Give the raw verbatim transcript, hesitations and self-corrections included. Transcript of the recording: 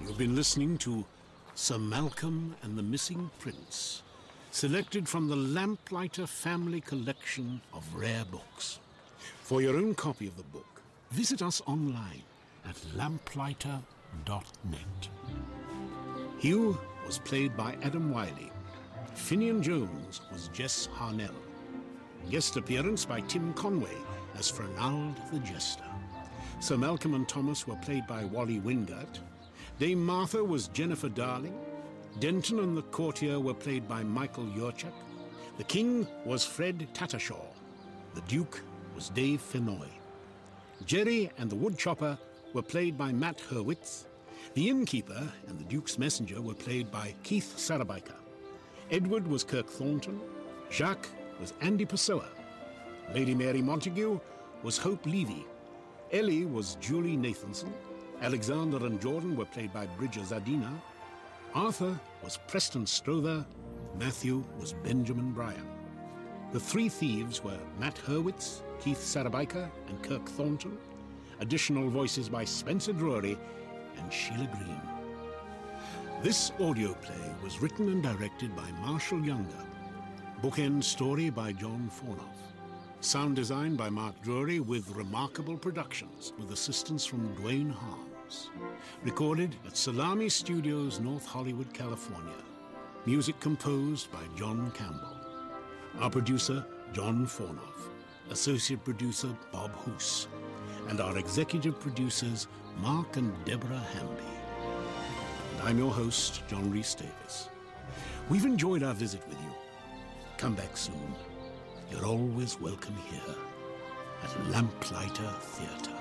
You've been listening to Sir Malcolm and the Missing Prince, selected from the Lamplighter family collection of rare books. For your own copy of the book, visit us online at lamplighter dot net. Hugh was played by Adam Wiley. Finian Jones was Jess Harnell. Guest appearance by Tim Conway as Fernald the Jester. Sir Malcolm and Thomas were played by Wally Wingert. Dame Martha was Jennifer Darling. Denton and the courtier were played by Michael Yurchak. The king was Fred Tattershaw. The duke was Dave Fennoy. Jerry and the woodchopper were played by Matt Hurwitz. The innkeeper and the duke's messenger were played by Keith Sarabica. Edward was Kirk Thornton. Jacques was Andy Pessoa. Lady Mary Montague was Hope Levy. Ellie was Julie Nathanson. Alexander and Jordan were played by Bridger Zadina. Arthur was Preston Strother. Matthew was Benjamin Bryan. The three thieves were Matt Hurwitz, Keith Sarabica, and Kirk Thornton. Additional voices by Spencer Drury and Sheila Green. This audio play was written and directed by Marshall Younger. Bookend story by John Fornoff. Sound design by Mark Drury with Remarkable Productions, with assistance from Dwayne Harms. Recorded at Salami Studios, North Hollywood, California. Music composed by John Campbell. Our producer, John Fornoff. Associate producer, Bob Hoos. And our executive producers, Mark and Deborah Hamby. And I'm your host, John Rhys Davis. We've enjoyed our visit with you. Come back soon. You're always welcome here at Lamplighter Theatre.